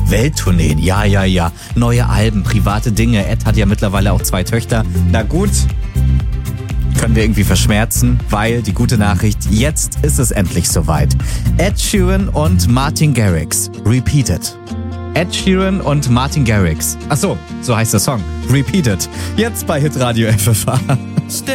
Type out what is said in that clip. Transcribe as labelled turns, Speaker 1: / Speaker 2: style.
Speaker 1: Welttourneen, ja. Neue Alben, private Dinge. Ed hat ja mittlerweile auch 2 Töchter. Na gut, können wir irgendwie verschmerzen, weil die gute Nachricht, jetzt ist es endlich soweit. Ed Sheeran und Martin Garrix, Repeated. Ed Sheeran und Martin Garrix. Ach so heißt der Song. Repeated. Jetzt bei Hitradio FFH.